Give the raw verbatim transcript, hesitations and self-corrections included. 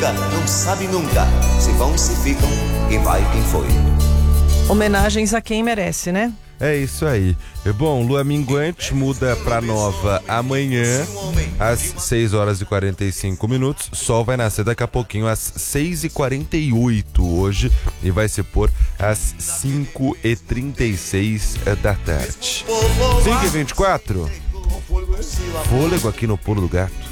vida não sabe nunca se vão, se ficam, quem vai, quem foi. Homenagens a quem merece, né? É isso aí. Bom, lua minguante muda pra nova amanhã, às seis horas e quarenta e cinco minutos. Sol vai nascer daqui a pouquinho, às seis e quarenta e oito hoje, e vai se pôr às cinco e trinta e seis da tarde. cinco e vinte e quatro. Fôlego aqui no Pulo do Gato.